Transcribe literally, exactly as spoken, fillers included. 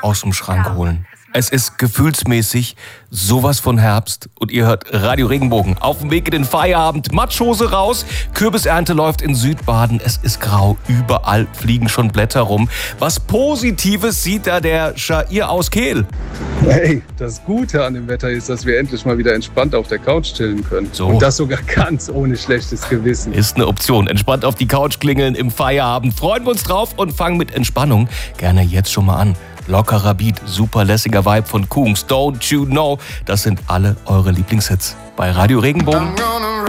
aus dem Schrank holen. Es ist gefühlsmäßig sowas von Herbst und ihr hört Radio Regenbogen. Auf dem Weg in den Feierabend, Matschhose raus, Kürbisernte läuft in Südbaden. Es ist grau, überall fliegen schon Blätter rum. Was Positives sieht da der Shair aus Kehl. Hey, das Gute an dem Wetter ist, dass wir endlich mal wieder entspannt auf der Couch chillen können. So. Und das sogar ganz ohne schlechtes Gewissen. Ist eine Option. Entspannt auf die Couch klingeln im Feierabend. Freuen wir uns drauf und fangen mit Entspannung gerne jetzt schon mal an. Lockerer Beat, super lässiger Vibe von Kungs, Don't You Know. Das sind alle eure Lieblingshits bei Radio Regenbogen.